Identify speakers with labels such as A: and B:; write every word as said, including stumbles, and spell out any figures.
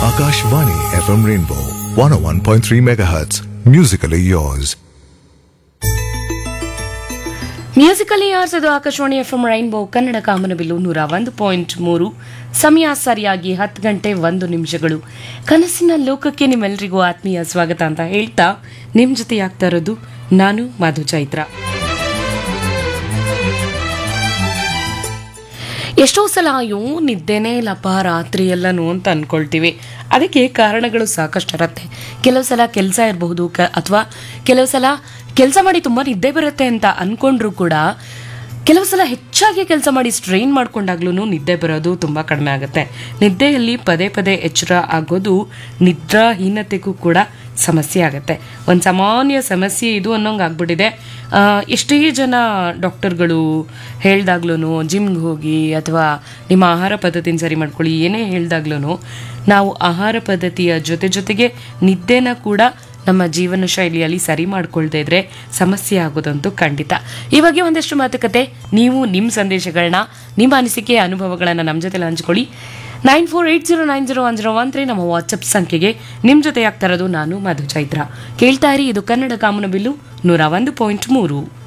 A: Akashvani F M Rainbow one oh one point three megahertz. Musically yours.
B: Musically ಯಾರ್ಸ್ ಇದು Akashvani F M rainbow Kannada ಕಾಮನಬಿಲ್ಲು ನೂರ ಒಂದು point ಮೂರು. ಸಮಯ ಸರಿಯಾಗಿ ಹತ್ತು ಗಂಟೆ ಒಂದು ನಿಮಿಷಗಳು. ಕನಸಿನ ಲೋಕಕ್ಕೆ ನಿಮ್ಮೆಲ್ಲರಿಗೂ ಆತ್ಮೀಯ ಸ್ವಾಗತ ಅಂತ ಹೇಳ್ತಾ ನಿಮ್ಮ ಜೊತೆ ಆಗ್ತಾ ಇರೋದು ನಾನು ಮಧು ಚೈತ್ರ. ಎಷ್ಟೋ ಸಲ ಅಯ್ಯೋ ನಿದ್ದೆನೇ ಇಲ್ಲಪ್ಪ ರಾತ್ರಿ ಎಲ್ಲನೂ ಅಂತ ಅನ್ಕೊಳ್ತೀವಿ. ಅದಕ್ಕೆ ಕಾರಣಗಳು ಸಾಕಷ್ಟು ಇರುತ್ತೆ. ಕೆಲವು ಸಲ ಕೆಲಸ ಇರಬಹುದು ಕ ಅಥವಾ ಕೆಲವು ಸಲ ಕೆಲಸ ಮಾಡಿ ತುಂಬ ನಿದ್ದೆ ಬರುತ್ತೆ ಅಂತ ಅಂದ್ಕೊಂಡ್ರೂ ಕೂಡ ಕೆಲವು ಸಲ ಹೆಚ್ಚಾಗಿ ಕೆಲಸ ಮಾಡಿ ಸ್ಟ್ರೈನ್ ಮಾಡ್ಕೊಂಡಾಗ್ಲೂ ನಿದ್ದೆ ಬರೋದು ತುಂಬ ಕಡಿಮೆ ಆಗುತ್ತೆ. ನಿದ್ದೆಯಲ್ಲಿ ಪದೇ ಪದೇ ಎಚ್ಚರ ಆಗೋದು ನಿದ್ರಾಹೀನತೆಗೂ ಕೂಡ ಸಮಸ್ಯೆ ಆಗುತ್ತೆ. ಒಂದು ಸಾಮಾನ್ಯ ಸಮಸ್ಯೆ ಇದು ಅನ್ನೋಂಗೆ ಆಗ್ಬಿಟ್ಟಿದೆ. ಎಷ್ಟೇ ಜನ ಡಾಕ್ಟರ್ಗಳು ಹೇಳ್ದಾಗ್ಲೂ ಜಿಮ್ಗೆ ಹೋಗಿ ಅಥವಾ ನಿಮ್ಮ ಆಹಾರ ಪದ್ಧತಿನ ಸರಿ ಮಾಡ್ಕೊಳ್ಳಿ ಏನೇ ಹೇಳ್ದಾಗ್ಲೂ ನಾವು ಆಹಾರ ಪದ್ಧತಿಯ ಜೊತೆ ಜೊತೆಗೆ ನಿದ್ದೆನ ಕೂಡ ನಮ್ಮ ಜೀವನ ಶೈಲಿಯಲ್ಲಿ ಸರಿ ಮಾಡ್ಕೊಳ್ತಾ ಇದ್ರೆ ಸಮಸ್ಯೆ ಆಗೋದಂತೂ ಖಂಡಿತ. ಈ ಬಗ್ಗೆ ಒಂದಷ್ಟು ಮಾತುಕತೆ, ನೀವು ನಿಮ್ಮ ಸಂದೇಶಗಳನ್ನ ನಿಮ್ಮ ಅನಿಸಿಕೆ ಅನುಭವಗಳನ್ನು ನಮ್ಮ ಜೊತೆ ಹಂಚ್ಕೊಳ್ಳಿ. Nine four eight zero nine zero one zero one three ನಮ್ಮ ವಾಟ್ಸಪ್ ಸಂಖ್ಯೆಗೆ. ನಿಮ್ಮ ಜೊತೆ ಆಗ್ತಾ ಇರೋದು ನಾನು ಮಧು ಚೈತ್ರ. ಕೇಳ್ತಾ ಇರಿ, ಇದು ಕನ್ನಡ ಕಾಮನಬಿಲ್ಲು ನೂರ ಒಂದು ಪಾಯಿಂಟ್ ಮೂರು.